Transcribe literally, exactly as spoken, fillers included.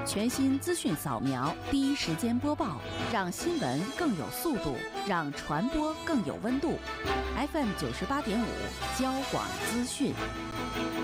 全新资讯扫描，第一时间播报，让新闻更有速度，让传播更有温度。F M 九十八点五，交广资讯。